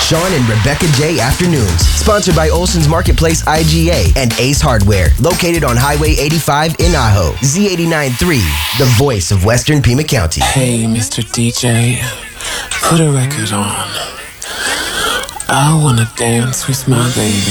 Sean and Rebecca J Afternoons. Sponsored by Olson's Marketplace IGA and Ace Hardware. Located on Highway 85 in Ajo. Z89.3, the voice of Western Pima County. Hey, Mr. DJ, put a record on. I wanna dance with my baby.